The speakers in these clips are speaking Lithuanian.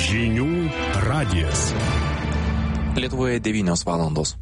Žinių radijas. Lietuvoje 9 valandos.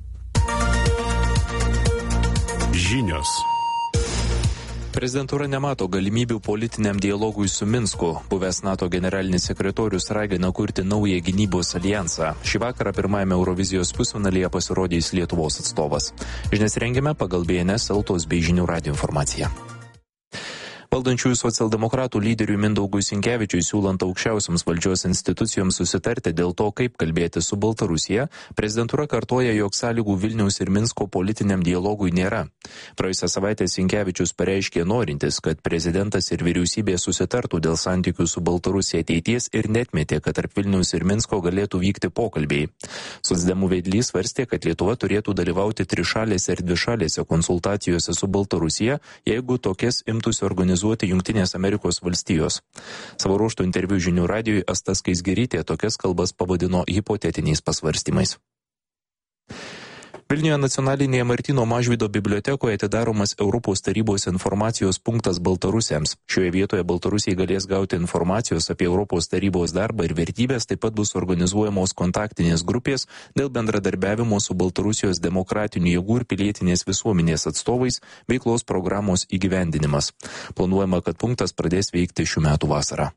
Žinios. Prezidentūra nemato galimybių politiniam dialogui su Minsku. Buvęs NATO generalinis sekretorius ragina kurti naują gynybos alijansą. Šį vakarą pirmajame Eurovizijos pusfinalyje pasirodys Lietuvos atstovas. Žinias rengiame pagal BNS Eltos bei Žinių radijo informaciją. Valdančiųjų socialdemokratų lyderiui Mindaugui Sinkevičiui siūlant aukščiausiams valdžios institucijoms susitarti dėl to, kaip kalbėti su Baltarusija, prezidentūra kartoja, jog sąlygų Vilniaus ir Minsko politiniam dialogui nėra. Praėjusią savaitę Sinkevičius pareiškė norintis, kad prezidentas ir vyriausybė susitartų dėl santykių su Baltarusija ateities ir netmetė, kad tarp Vilniaus ir Minsko galėtų vykti pokalbiai. Socdemų vedlys svarstė, kad Lietuva turėtų dalyvauti trišalėse ir dvišalėse konsultacijose su Baltarusija, jeigu tokias imtųsi organizuoti Jungtinės Amerikos valstijos. Savo ruožtų interviu Žinių radijui Asta Skaisgirytė tokias kalbas pavadino hipotetiniais pasvarstymais. Vilniuje nacionalinėje Martyno Mažvydo bibliotekoje atidaromas Europos tarybos informacijos punktas baltarusiams. Šioje vietoje baltarusiai galės gauti informacijos apie Europos tarybos darbą ir vertybės, taip pat bus organizuojamos kontaktinės grupės dėl bendradarbiavimo su Baltarusijos demokratinių jėgų ir pilietinės visuomenės atstovais veiklos programos įgyvendinimas. Planuojama, kad punktas pradės veikti šių metų vasarą.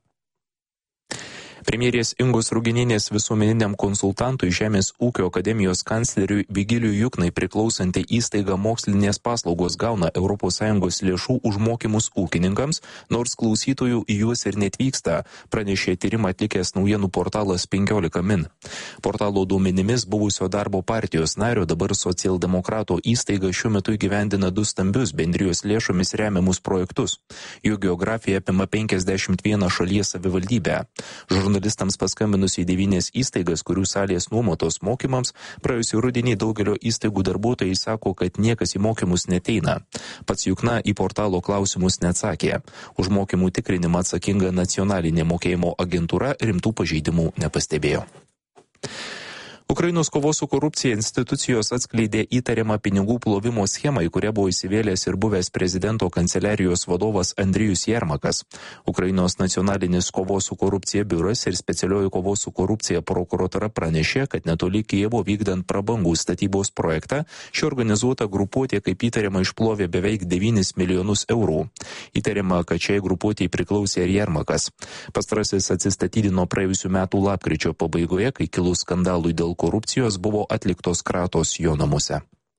Premjerės Ingos Ruginienės visuomeniniam konsultantui Žemės ūkio akademijos kancleriui Vigilijui Juknai priklausanti įstaiga mokslinės paslaugos gauna ES lėšų už mokymus ūkininkams, nors klausytojų į juos ir netvyksta, pranešė tyrimą atlikęs naujienų portalas 15 min. Portalo duomenimis buvusio darbo partijos nario, dabar socialdemokrato įstaiga šiuo metu įgyvendina 2 stambius bendrijos lėšomis remiamus projektus. Jų geografija apima 51 šalies savivaldybę. Žurnalistams paskambinus į 9 įstaigas, kurių salės nuomotos mokymams, praėjusį rudenį daugelio įstaigų darbuotojai sako, kad niekas į mokymus neteina. Pats Jukna į portalo klausimus neatsakė. Už mokymų tikrinimą atsakinga nacionalinė mokėjimo agentūra rimtų pažeidimų nepastebėjo. Ukrainos kovos su korupcija institucijos atskleidė įtariamą pinigų plovimo schemą, į kurią buvo įsivėlęs ir buvęs prezidento kanceliarijos vadovas Andrijus Jermakas. Ukrainos nacionalinis kovos su korupcija biuras ir specialioji kovos su korupcija prokuratūra pranešė, kad netoli Kijevo vykdant prabangų statybos projektą, ši organizuota grupuotė kaip įtariama išplovė beveik 9 milijonus eurų. Įtariama, kad šiai grupuotėjai priklausė ir Jermakas. Pastarasis atsistatydino praėjusių metų lapkričio pabaigoje, kai kilus skandalui dėl korupcijos buvo atliktos kratos jo namuose.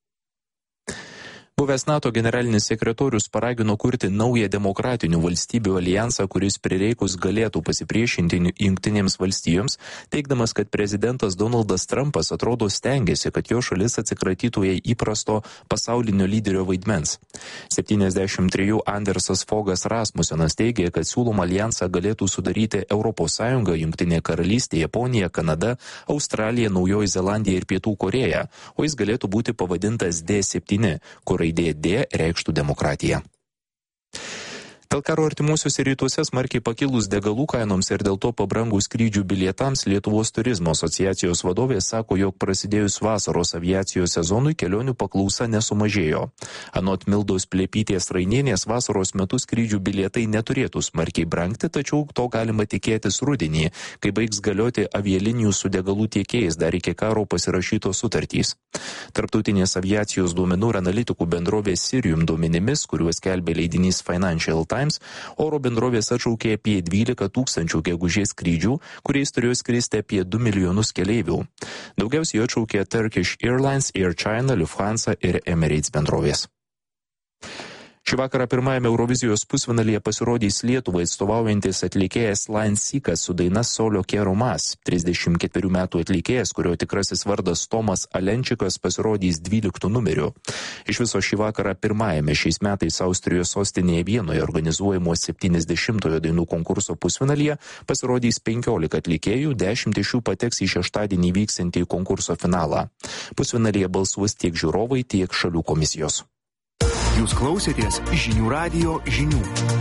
Buvęs NATO generalinis sekretorius paragino kurti naują demokratinių valstybių alijansą, kuris prireikus galėtų pasipriešinti Jungtinėms valstijoms, teigdamas, kad prezidentas Donaldas Trumpas atrodo stengiasi, kad jo šalis atsikratytų jai įprasto pasaulinio lyderio vaidmens. 73 Andersas Fogas Rasmussenas teigė, kad siūlomą alijansą galėtų sudaryti ES, Jungtinė karalystė, Japonija, Kanada, Australija, Naujoji Zelandija ir Pietų Korėja, o jis galėtų būti pavadintas D7, kur raidė D reikštų demokratiją. Dėl karo artimuosiuose rytuose smarkiai pakilus degalų kainoms ir dėl to pabrangus skrydžių bilietams Lietuvos turizmo asociacijos vadovė sako, jog prasidėjus vasaros aviacijos sezonui kelionių paklausa nesumažėjo. Anot Mildos Plepytės Rainienės, vasaros metu skrydžių bilietai neturėtų smarkiai brangti, tačiau to galima tikėtis rudenį, kai baigs galioti avialinijų su degalų tiekėjais dar iki karo pasirašytos sutartys. Tarptautinės aviacijos duomenų ir analitikų bendrovės Sirium duomenimis, kuriuos skelbė leidinys Financial Times, oro bendrovės atšaukė apie 12 000 gegužės skrydžių, kuriais turėjo skristi apie 2 milijonus keleivių. Daugiausiai atšaukė Turkish Airlines, Air China, Lufthansa ir Emirates bendrovės. Šį vakarą pirmajame Eurovizijos pusfinalyje pasirodys Lietuvai atstovaujantis atlikėjas Line Seekas su daina Solio Quiero Más. 34 metų atlikėjas, kurio tikrasis vardas Tomas Alenčikas, pasirodys 12 numeriu. Iš viso šį vakarą pirmajame šiais metais Austrijos sostinėje Vienoje organizuojamo 70-ojo dainų konkurso pusfinalyje pasirodys 15 atlikėjų, 10 iš jų pateks į šeštadienį vyksiantį konkurso finalą. Pusfinalyje balsuos tiek žiūrovai, tiek šalių komisijos. Jūs klausėtės Žinių radijo žinių.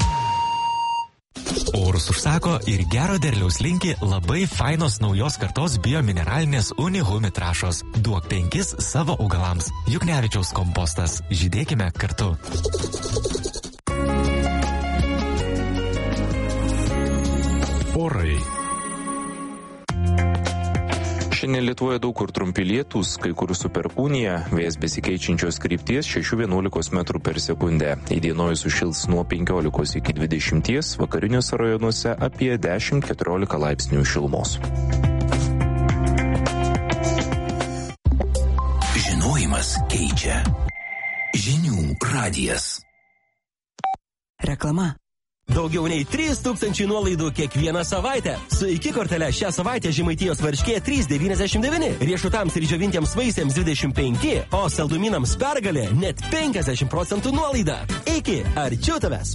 Orus užsako ir gero derliaus linki labai fainos naujos kartos biomineralinės Unihumi trąšos. Duok 5 savo augalams. Juknevičiaus kompostas. Žydėkime kartu. Orai. Šiandien Lietuvoje daug kur trumpi lietūs, kai kur su perkūnija, vėjas besikeičiančios krypties 6-11 metrų per sekundę. Įdienojus sušils nuo 15 iki 20, vakariniuose rajonuose apie 10-14 laipsnių šilumos. Žinojimas keičia. Žinių radijas. Reklama. Daugiau nei 3000 nuolaidų kiekvieną savaitę. Su iki kortele šią savaitę Žemaitijos varškė 3,99, riešutams ir džiovintiems vaisiams 25, o saldumynams Pergalė net 50% nuolaida. Iki, arčiau tavęs.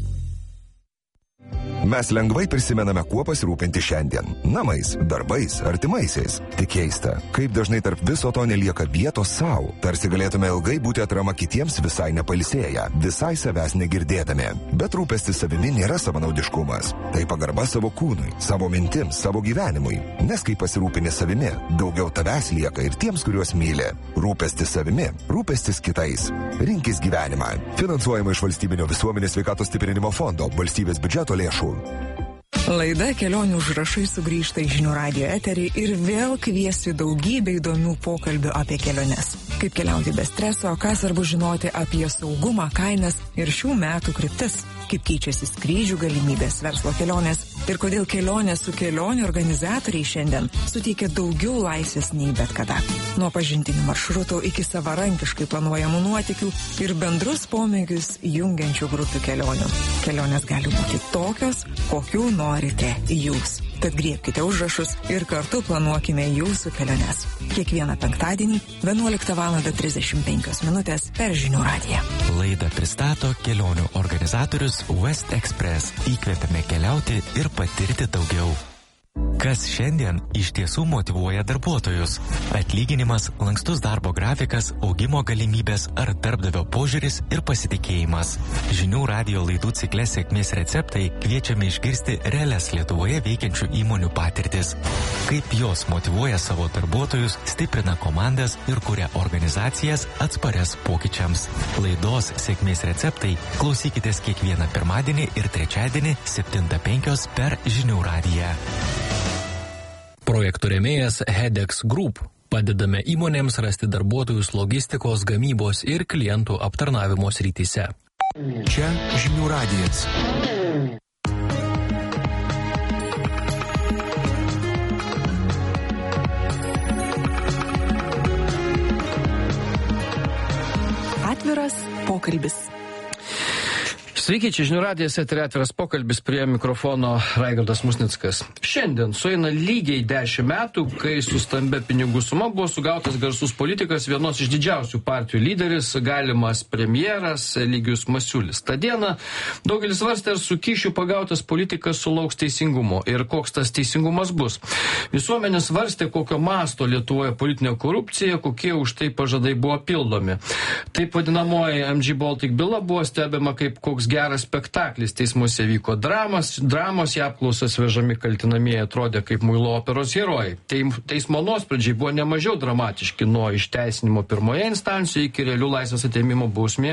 Mes lengvai prisimename, kuo pasirūpinti šiandien. Namais, darbais, artimaisiais. Tik keista, kaip dažnai tarp viso to nelieka vietos savo. Tarsi galėtume ilgai būti atrama kitiems visai nepailsėję, visai savęs negirdėdami. Bet rūpestis savimi nėra savanaudiškumas. Tai pagarba savo kūnui, savo mintims, savo gyvenimui. Nes kai pasirūpini savimi, daugiau tavęs lieka ir tiems, kuriuos myli. Rūpestis savimi, rūpestis kitais. Rinkis gyvenimą. Finansuojama iš Valstybinio visuomenės sveikatos stiprinimo fondo, valstybės biudžeto lėšų. Laida Kelionių užrašai sugrįžta į Žinių radijo eterį ir vėl kviesiu daugybę įdomių pokalbių apie keliones. Kaip keliauti be streso, ką svarbu žinoti apie saugumą, kainas ir šių metų kryptis. Kaip keičiasi skrydžių galimybės, verslo kelionės ir kodėl kelionės su kelionių organizatoriai šiandien suteikia daugiau laisvės nei bet kada. Nuo pažintinių maršrutų iki savarankiškai planuojamų nuotykių ir bendrus pomėgius jungiančių grupių kelionių. Kelionės gali būti tokios, kokių norite jūs. Tad griebkite užrašus ir kartu planuokime jūsų keliones. Kiekvieną penktadienį 11:35 per Žinių radiją. Laidą pristato kelionių organizatorius West Express. Įkvepiame keliauti ir patirti daugiau. Kas šiandien iš tiesų motyvuoja darbuotojus? Atlyginimas, lankstus darbo grafikas, augimo galimybės ar darbdavio požiūris ir pasitikėjimas. Žinių radijo laidų cikle Sėkmės receptai kviečiame išgirsti realias Lietuvoje veikiančių įmonių patirtis. Kaip jos motyvuoja savo darbuotojus, stiprina komandas ir kuria organizacijas atsparias pokyčiams. Laidos Sėkmės receptai klausykitės kiekvieną pirmadienį ir trečiadienį 7:05 per Žinių radiją. Projektų rėmėjas Hedex Group. Padedame įmonėms rasti darbuotojus logistikos, gamybos ir klientų aptarnavimo srityse. Čia Žinių radijas. Atviras pokalbis. Sveiki, čia Žinių radijas, eteryje atviras pokalbis, prie mikrofono Raigardas Musnickas. Šiandien sueina lygiai 10 metų, kai su stambia pinigų suma buvo sugautas garsus politikas, vienos iš didžiausių partijų lyderis, galimas premjeras Eligijus Masiulis. Ta diena daugelis svarstė, ar su kyšiu pagautas politikas sulauks teisingumo ir koks tas teisingumas bus. Visuomenė svarstė, kokio masto Lietuvoje politinė korupcija, kokie už tai pažadai buvo pildomi. Taip vadinamoji MG Baltic byla buvo stebima kaip koks geras spektaklis. Teismuose vyko dramos, į apklausas vežami kaltinamieji atrodė kaip muilo operos herojai. Teismo nuosprendžiai buvo nemažiau dramatiški, nuo išteisinimo pirmoje instancijoje iki realių laisvės atėmimo bausmė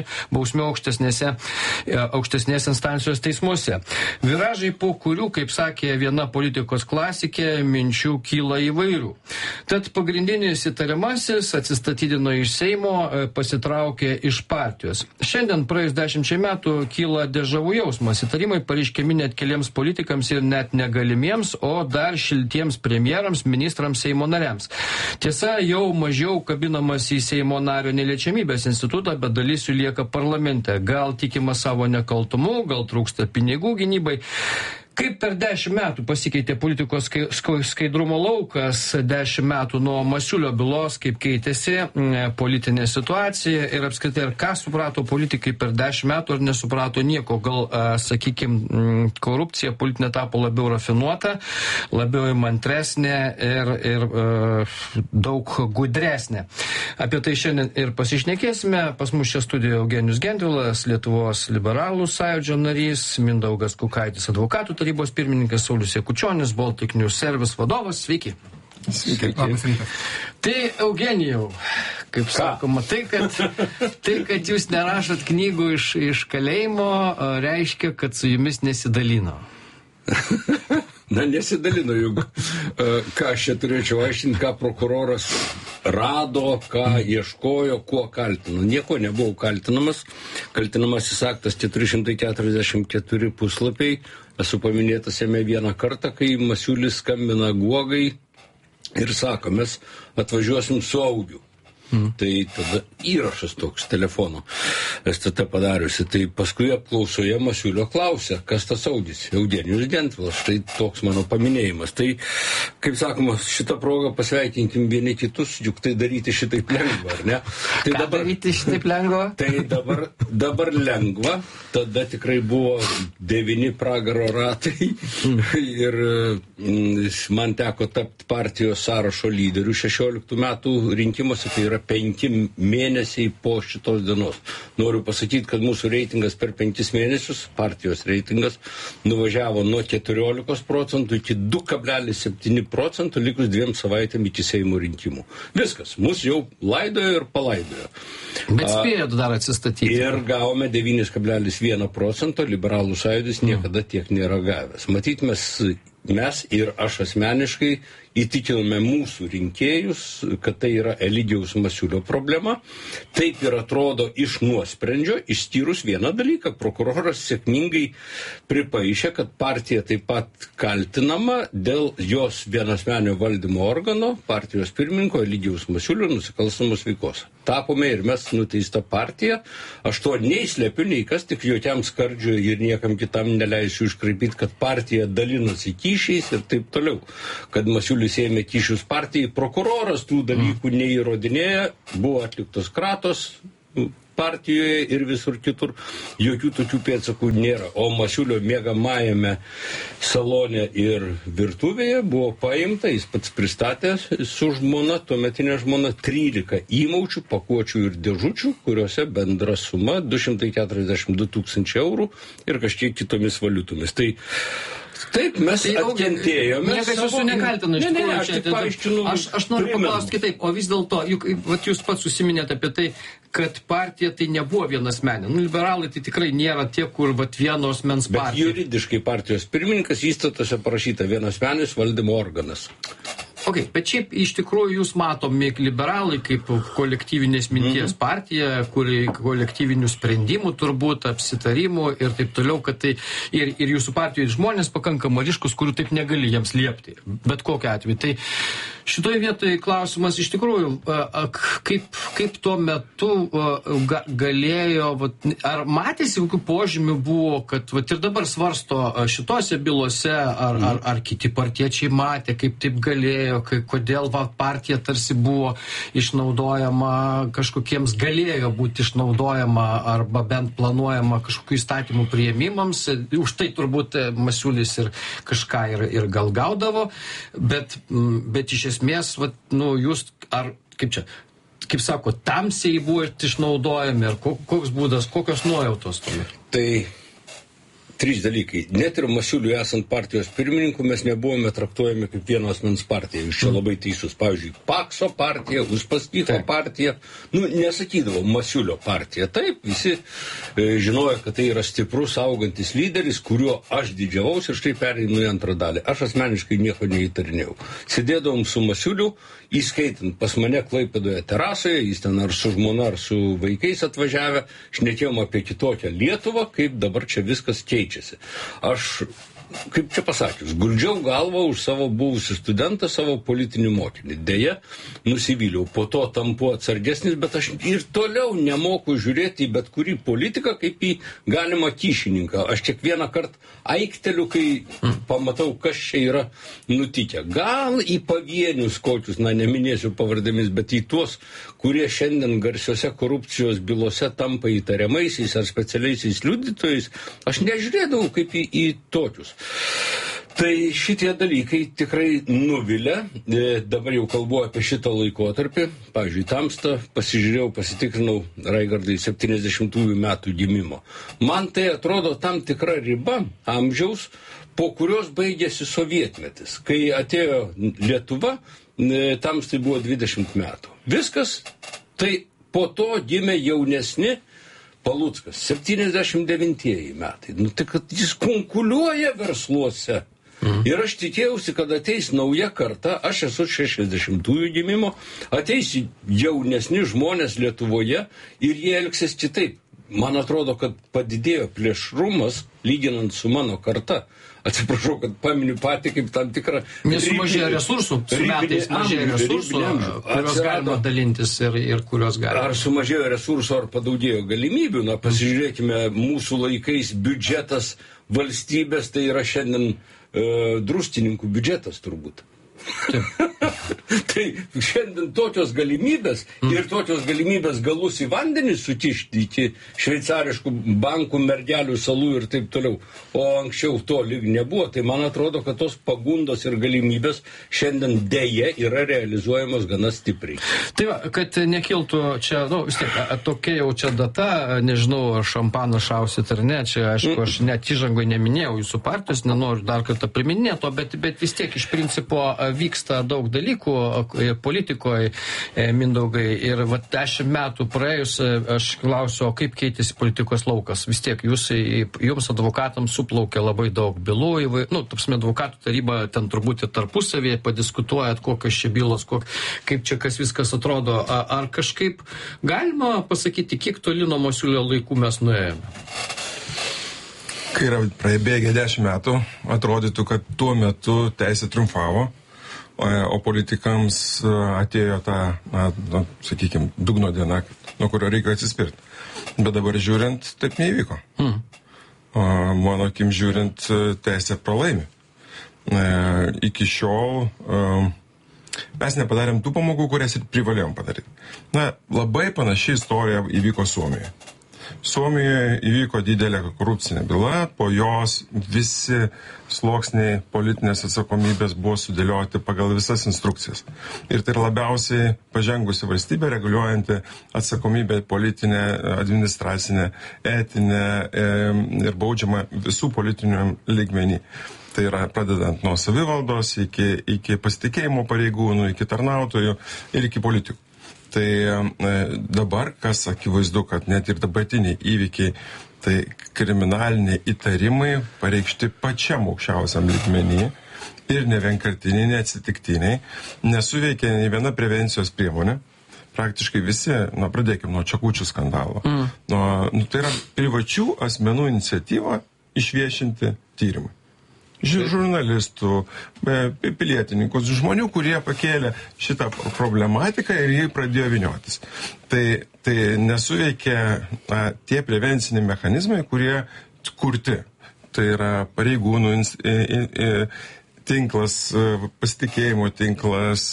aukštesnės instancijos teismuose. Viražai, po kurių, kaip sakė viena politikos klasikė, minčių kyla įvairių. Tad pagrindinis įtariamasis atsistatydino iš Seimo, pasitraukė iš partijos. Šiandien praėjus 10 metų kyla dežavų jausmas. Įtarimai pareiškiami net keliems politikams ir net negalimiems, o dar šiltiems premjerams, ministrams, Seimo nariams. Tiesa, jau mažiau kabinamas į Seimo nario neliečiamybės institutą, bet dalis jų lieka parlamente. Gal tikima savo nekaltumu, gal trūksta pinigų gynybai. Kaip per 10 metų pasikeitė politikos skaidrumo laukas, 10 metų nuo Masiulio bylos, kaip keitėsi politinė situacija ir apskritai, ar ką suprato politikai per 10 metų, ar nesuprato nieko, gal, sakykime, korupcija politinė tapo labiau rafinuota, labiau įmantresnė ir daug gudresnė. Apie tai šiandien ir pasišnekėsime. Pas mus čia studijoje Eugenijus Gentvilas, Lietuvos liberalų sąjūdžio narys, Mindaugas Kukaitis, advokatų tarybos pirmininkas, Saulius Jakučionis, Baltic News Service vadovas. Sveiki. Sveiki. Tai Eugenijau, kaip sakoma, tai, kad jūs nerašot knygų iš kalėjimo, reiškia, kad su jumis nesidalino. Na, nesidalino, juk ką aš čia turėčiau aiškinti, ką prokuroras rado, ką ieškojo, kuo kaltino. Nieko nebuvo kaltinamas. Kaltinamasis aktas 444 puslapiai. Esu paminėtas jame vieną kartą, kai Masiulis skambina Guogai ir sako, mes atvažiuosim su Augiu. Tai tada įrašas toks telefono STT padariusi. Tai paskui apklausoje Masiulio klausia, kas tas Audis? Eugenijus Gentvilas. Štai toks mano paminėjimas. Tai, kaip sakoma, šitą progą pasveikinkim vieni kitus, juk tai daryti šitaip lengva, ar ne? Tai ką daryti šitaip lengva? Tai dabar lengva. Tada tikrai buvo 9 pragaro ratai ir man teko tapti partijos sąrašo lyderiu 16 metų rinkimuose, tai yra 5 mėnesiai po šitos dienos. Noriu pasakyti, kad mūsų reitingas per 5 mėnesius, partijos reitingas, nuvažiavo nuo 14% iki 2,7%, likus 2 savaitėm iki Seimo rinkimų. Viskas, mus jau laidojo ir palaidojo. Bet spėjot dar atsistatyti. Ir gavome 9,1%, liberalų sąjūdis niekada tiek nėra gavęs. Matyt, mes ir aš asmeniškai įtikinome mūsų rinkėjus, kad tai yra Eligijaus Masiulio problema. Taip ir atrodo iš nuosprendžio, išskyrus vieną dalyką. Prokuroras sėkmingai pripaišė, kad partija taip pat kaltinama dėl jos vienasmenio valdymo organo, partijos pirmininko Eligijaus Masiulio nusikalstamos veikos. Tapome ir mes nuteista partija. Aš to nei slėpiu, nei kas, tik jokiam skardžiui ir niekam kitam neleisiu iškraipyti, kad partija dalinosi kyšiais ir taip toliau. Kad Masiulis ėmė kyšius partijai, prokuroras tų dalykų neįrodinėja, buvo atliktos kratos partijoje ir visur kitur, jokių tokių pėdsakų nėra. O Masiulio miegamajame salone ir virtuvėje buvo paimta, jis pats pristatė su žmona, tuometinė žmona, 13 įmaučių, pakuočių ir dėžučių, kuriuose bendra suma 242 000 eurų ir kažkiek kitomis valiutomis. Tai taip, mes atkentėjome. Niekas jūsų nekaltina. Aš noriu paklausti kitaip, o vis dėlto, juk jūs pats užsiminėte apie tai, kad partija tai nebuvo vienasmenė. Liberalai tai tikrai nėra tie, kur vienos mens partija. Bet juridiškai partijos pirmininkas įstatuose parašyta vienasmenis valdymo organas. Okay, bet šiaip iš tikrųjų jūs matomi liberalai kaip kolektyvinės minties partija, kuri kolektyvinių sprendimų turbūt, apsitarimų ir taip toliau, kad tai ir jūsų partijoje žmonės pakankamai ryškus, kurių taip negali jiems liepti. Bet kokiu atveju. Tai šitoje vietoje klausimas iš tikrųjų, kaip tuo metu galėjo, ar matėsi kokių požymių buvo, kad ir dabar svarsto šitose bylose, ar kiti partiečiai matė, kaip taip galėjo, kodėl partija tarsi buvo išnaudojama kažkokiems, galėjo būti išnaudojama arba bent planuojama kažkokių įstatymų priėmimams. Už tai turbūt Masiulis ir kažką ir gal gaudavo, bet iš esmės, jūs, ar kaip sako, tamsiai buvo išnaudojami, ar koks būdas, kokios nuojautos tuomet? Tai 3 dalykai. Net ir Masiuliui esant partijos pirmininku mes nebuvome traktuojami kaip vieno asmens partija. Jūs čia labai teisus. Pavyzdžiui, Pakso partija, Uspaskicho partija. Nesakydavo Masiulio partija. Taip, visi žinojo, kad tai yra stiprus, augantis lyderis, kuriuo aš didžiavausi ir štai pereinu į antrą dalį. Aš asmeniškai nieko neįtarinėjau. Sėdėdavom su Masiuliu, įskaitant pas mane Klaipėdoje terasoje, jis ten ar su žmona, ar su vaikais atvažiavę, šnekėjom apie kitokią Lietuvą, kaip dabar čia viskas keičiasi. Aš, kaip čia pasakius, guldžiau galvą už savo buvusį studentą, savo politinį mokinį. Deja, nusivyliau. Po to tampu atsargesnis, bet aš ir toliau nemoku žiūrėti į bet kurį politiką kaip į galimą kyšininką. Aš kiekvieną kartą aikteliu, kai pamatau, kas čia yra nutikę. Gal į pavienius kokius, neminėsiu pavardėmis, bet į tuos, kurie šiandien garsiose korupcijos bylose tampa įtariamaisiais ar specialiaisiais liudytojais, aš nežiūrėdavau kaip į tokius. Tai šitie dalykai tikrai nuvilia. Dabar jau kalbu apie šitą laikotarpį. Pavyzdžiui, Tamsta pasižiūrėjau, pasitikrinau Raigardai 70-ųjų metų gimimo. Man tai atrodo tam tikra riba amžiaus, po kurios baigėsi sovietmetis. Kai atėjo Lietuva, Tamstai buvo 20 metų. Viskas, tai po to gimė jaunesni Paluckas, 79 metai. Tai kad jis konkuliuoja versluose. Ir aš tikėjausi, kad ateis nauja karta, aš esu 60-ųjų gimimo, ateis jaunesni žmonės Lietuvoje ir jie elgsis kitaip. Man atrodo, kad padidėjo plėšrumas, lyginant su mano karta. Atsiprašau, kad paminiu patį kaip tam tikrą... Nesumažėjo resursų, su metais mažėjo resursų, kurios galima dalintis ir kurios galima. Ar sumažėjo resursų, ar padaugėjo galimybių? Na, pasižiūrėkime, mūsų laikais biudžetas valstybės, tai yra šiandien druskininkų biudžetas turbūt. Tai šiandien tokios galimybės ir tokios galimybės galus į vandenį sutišti iki šveicariškų bankų, mergelių salų ir taip toliau. O anksčiau to lyg nebuvo. Tai man atrodo, kad tos pagundos ir galimybės šiandien dėja yra realizuojamos gana stipriai. Tai va, kad nekiltų čia, vis tiek, tokia jau čia data, nežinau, ar šampaną šausit ar ne, čia aišku, aš net įžangoj neminėjau jūsų partijos, nenoriu dar kartą priminėto, bet vis tiek iš principo vyksta daug dalykų politikoje, Mindaugai, ir 10 metų praėjus, aš klausiu, o kaip keitėsi politikos laukas? Vis tiek jums advokatams suplaukė labai daug bylų, advokatų taryba ten turbūt tarpusavėje padiskutuojat, kokios čia bylos, kaip čia kas viskas atrodo. Ar kažkaip galima pasakyti, kiek toli nuo Masiulio laikų mes nuėjome? Kai yra praeibėgę 10 metų, atrodytų, kad tuo metu teisė triumfavo, o politikams atėjo ta, sakykime, dugno diena, nuo kurio reikia atsispirti. Bet dabar žiūrint, taip neįvyko. Mano akim žiūrint, teisė pralaimi. Iki šiol mes nepadarėm tų pamokų, kurias ir privalėjom padaryti. Labai panaši istorija įvyko Suomijoje. Suomijoje įvyko didelė korupcinė byla, po jos visi sluoksniai politinės atsakomybės buvo sudėlioti pagal visas instrukcijas. Ir tai yra labiausiai pažengusi valstybė, reguliuojanti atsakomybę politinę, administracinę, etinę ir baudžiamą visų politinių lygmenį. Tai yra pradedant nuo savivaldos iki pasitikėjimo pareigūnų, iki tarnautojų ir iki politikų. Tai dabar, kas akivaizdu, kad net ir dabartiniai įvykiai, tai kriminaliniai įtarimai pareikšti pačiam aukščiausiam lygmenį ir nevienkartiniai, neatsitiktiniai, nesuveikė nei viena prevencijos priemonė. Praktiškai visi, pradėkime nuo Čekučių skandalo. Tai yra privačių asmenų iniciatyva išviešinti tyrimai. Žurnalistų, pilietininkus, žmonių, kurie pakėlė šitą problematiką ir jį pradėjo vyniotis. Tai nesuveikė tie prevenciniai mechanizmai, kurie kurti. Tai yra pareigūnų tinklas, pasitikėjimo tinklas,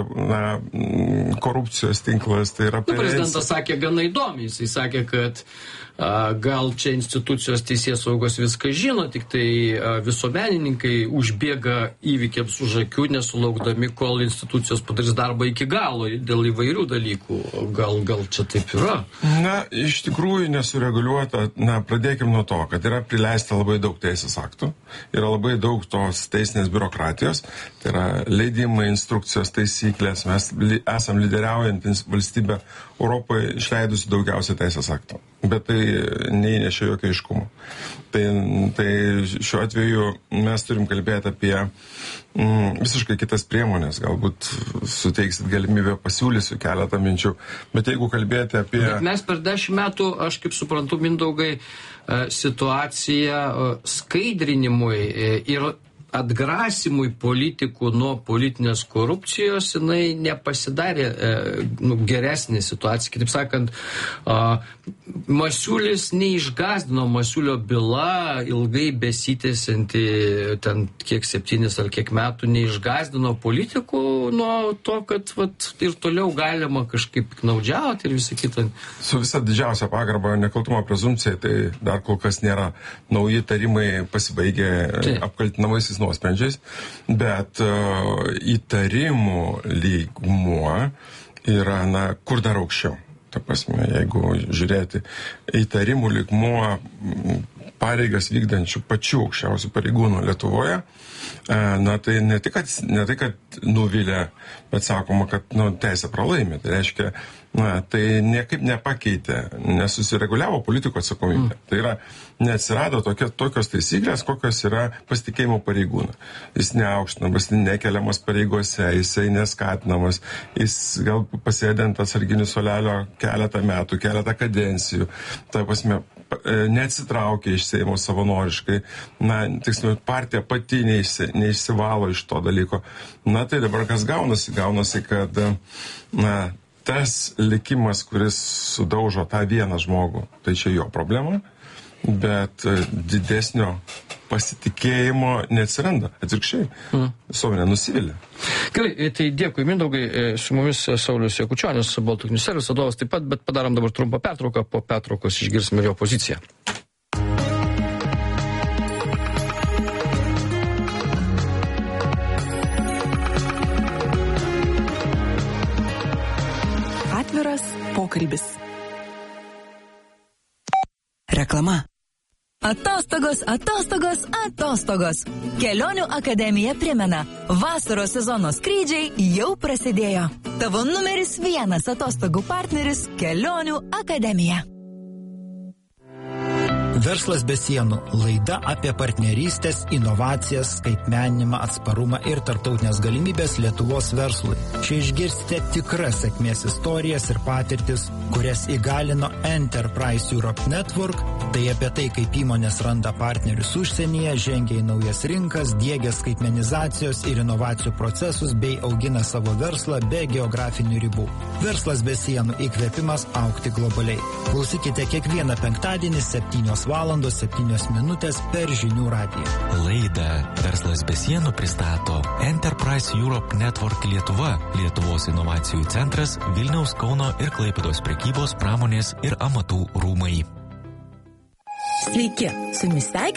korupcijos tinklas. Tai yra prezidentas sakė gana įdomiai. Jisai sakė, kad gal čia institucijos teisėsaugos viską žino, tik tai visuomenininkai užbėga įvykiams už akių, nesulaukdami, kol institucijos padarys darbą iki galo dėl įvairių dalykų. Gal čia taip yra? Iš tikrųjų nesureguliuota. Pradėkime nuo to, kad yra prileista labai daug teisės aktų, yra labai daug tos teisinės biurokratijos, tai yra leidimai, instrukcijos, taisyklės. Mes esam lyderiaujantys valstybė Europoje išleidusi daugiausia teisės aktų. Bet tai neįnešė jokio aiškumo. Tai šiuo atveju mes turim kalbėti apie visiškai kitas priemonės. Galbūt suteiksit galimybę, pasiūlysiu keletą minčių. Bet jeigu kalbėti apie... Bet mes per 10 metų, aš kaip suprantu, Mindaugai, situaciją skaidrinimui ir atgrasimui politikų nuo politinės korupcijos jinai nepasidarė geresnė situacija. Kitaip sakant, Masiulis neišgazdino, Masiulio byla ilgai besitęsianti ten kiek 7 ar kiek metų neišgazdino politikų nuo to, kad ir toliau galima kažkaip naudžiauti ir visą kitą. Su visa didžiausia pagarba nekaltumo prezumpcijai, tai dar kol kas nėra. Nauji tarimai pasibaigė apkaltinamaisiais nuosprendžiais, bet įtarimų lygmuo yra, kur dar aukščiau. Ta prasme, jeigu žiūrėti, įtarimų lygmuo pareigas vykdančių pačių aukščiausių pareigūnų Lietuvoje, tai ne tai, kad nuvilia, bet sakoma, kad teisė pralaimė. Tai reiškia, tai niekaip nepakeitė, nesusireguliavo politikų atsakomybė. Tai yra, neatsirado tokios taisyklės, kokios yra pasitikėjimo pareigūna. Jis neaukštinamas, nekeliamas pareigose, jisai neskatinamas, jis gal pasėdint atsarginių suolelio keletą metų, keletą kadencijų. Tai pasme, neatsitraukia iš Seimo savanoriškai, tiksliau, partija pati neišsivalo iš to dalyko. Tai dabar kas gaunasi? Gaunasi, kad tas likimas, kuris sudaužo tą vieną žmogų, tai čia jo problema, bet didesnio pasitikėjimo neatsiranda. Atvirkščiai, visuomenė nusivylė. Gerai, tai dėkui, Mindaugai, su mumis Saulius Jakučionis, Baltic News Service vadovas taip pat, bet padarom dabar trumpą pertrauką, po pertraukos išgirsime jo poziciją. Atviras pokalbis. Reklama. Atostogos, atostogos, atostogos. Kelionių akademija primena, vasaros sezono skrydžiai jau prasidėjo. Tavo numeris 1 atostogų partneris – Kelionių akademija. Verslas be sienų – laida apie partnerystės, inovacijas, skaitmeninimą, atsparumą ir tarptautinės galimybės Lietuvos verslui. Čia išgirsite tikras sėkmės istorijas ir patirtis, kurias įgalino Enterprise Europe Network. Tai apie tai, kaip įmonės randa partnerius užsienyje, žengia į naujas rinkas, diegia skaitmenizacijos ir inovacijų procesus bei augina savo verslą be geografinių ribų. Verslas be sienų – įkvėpimas augti globaliai. Klausykite kiekvieną penktadienį 7:07 per Žinių radiją. Laidą Verslas be sienų pristato Enterprise Europe Network Lietuva, Lietuvos inovacijų centras, Vilniaus, Kauno ir Klaipėdos prekybos, pramonės ir amatų rūmai. Sveiki, su jumis sveikina